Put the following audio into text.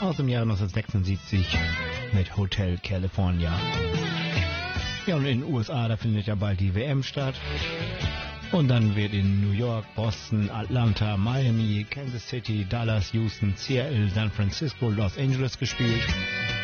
aus dem Jahr 1976 mit Hotel California. Ja, und in den USA, da findet ja bald die WM statt. Und dann wird in New York, Boston, Atlanta, Miami, Kansas City, Dallas, Houston, Seattle, San Francisco, Los Angeles gespielt.